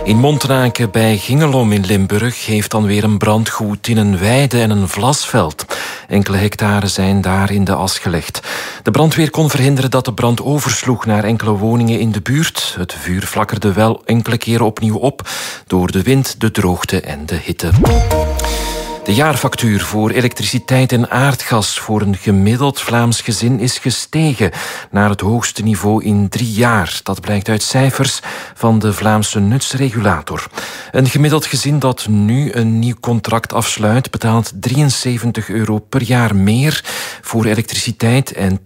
In Montenaken bij Gingelom in Limburg heeft dan weer een brand gewoed in een weide en een vlasveld. Enkele hectare zijn daar in de as gelegd. De brandweer kon verhinderen dat de brand oversloeg naar enkele woningen in de buurt. Het vuur flakkerde wel enkele keren opnieuw op door de wind, de droogte en de hitte. De jaarfactuur voor elektriciteit en aardgas voor een gemiddeld Vlaams gezin is gestegen naar het hoogste niveau in 3 jaar. Dat blijkt uit cijfers van de Vlaamse nutsregulator. Een gemiddeld gezin dat nu een nieuw contract afsluit betaalt €73 per jaar meer voor elektriciteit en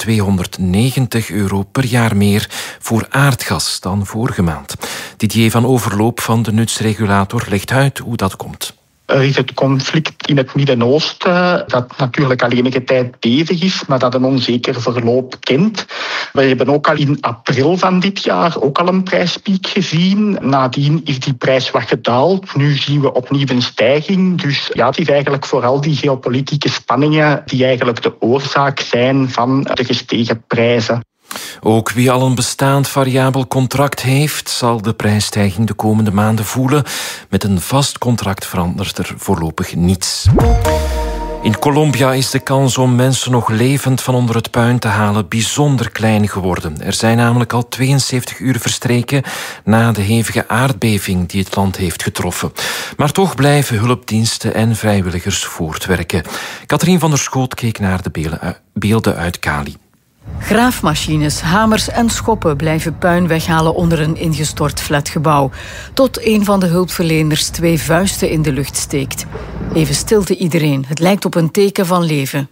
€290 per jaar meer voor aardgas dan vorige maand. Didier van Overloop van de nutsregulator legt uit hoe dat komt. Er is het conflict in het Midden-Oosten, dat natuurlijk al enige tijd bezig is, maar dat een onzeker verloop kent. We hebben ook al in april van dit jaar ook al een prijspiek gezien. Nadien is die prijs wat gedaald. Nu zien we opnieuw een stijging. Dus ja, het is eigenlijk vooral die geopolitieke spanningen die eigenlijk de oorzaak zijn van de gestegen prijzen. Ook wie al een bestaand variabel contract heeft, zal de prijsstijging de komende maanden voelen. Met een vast contract verandert er voorlopig niets. In Colombia is de kans om mensen nog levend van onder het puin te halen bijzonder klein geworden. Er zijn namelijk al 72 uur verstreken na de hevige aardbeving die het land heeft getroffen. Maar toch blijven hulpdiensten en vrijwilligers voortwerken. Katrien van der Schoot keek naar de beelden uit Cali. Graafmachines, hamers en schoppen blijven puin weghalen onder een ingestort flatgebouw. Tot een van de hulpverleners 2 vuisten in de lucht steekt. Even stilte iedereen. Het lijkt op een teken van leven.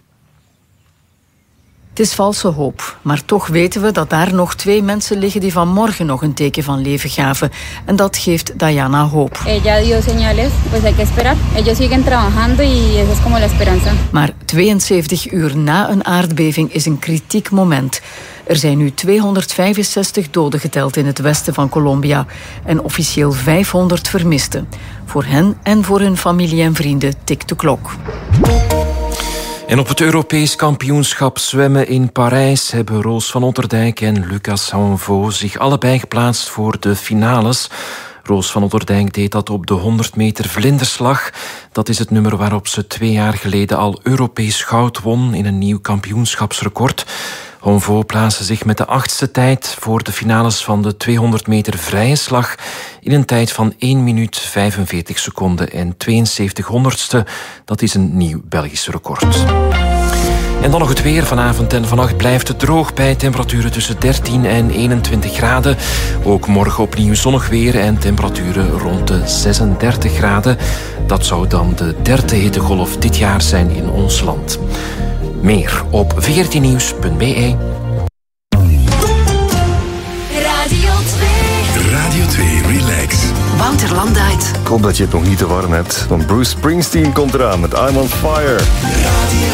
Het is valse hoop, maar toch weten we dat daar nog 2 mensen liggen die vanmorgen nog een teken van leven gaven. En dat geeft Diana hoop. Ella dio señales, pues hay que esperar. Ellos siguen trabajando y esa es como la esperanza. Maar 72 uur na een aardbeving is een kritiek moment. Er zijn nu 265 doden geteld in het westen van Colombia en officieel 500 vermisten. Voor hen en voor hun familie en vrienden tikt de klok. En op het Europees kampioenschap zwemmen in Parijs hebben Roos van Otterdijk en Lucas Hanvaux zich allebei geplaatst voor de finales. Roos van Otterdijk deed dat op de 100 meter vlinderslag. Dat is het nummer waarop ze 2 jaar geleden al Europees goud won in een nieuw kampioenschapsrecord. Hanvaux plaatste zich met de 8e tijd voor de finales van de 200 meter vrije slag in een tijd van 1 minuut 45 seconden en 72 honderdste. Dat is een nieuw Belgisch record. En dan nog het weer. Vanavond en vannacht blijft het droog bij temperaturen tussen 13 en 21 graden. Ook morgen opnieuw zonnig weer en temperaturen rond de 36 graden. Dat zou dan de 3e hittegolf dit jaar zijn in ons land. Meer op 14nieuws.be. Radio 2 Relax. Wouter Landuyt. Ik hoop dat je het nog niet te warm hebt, want Bruce Springsteen komt eraan met I'm on Fire.